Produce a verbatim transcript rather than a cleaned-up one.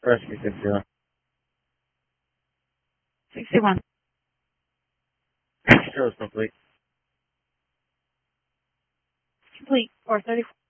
Rescue sixty-one. sixty-one. Show is complete. Complete. Or thirty-four.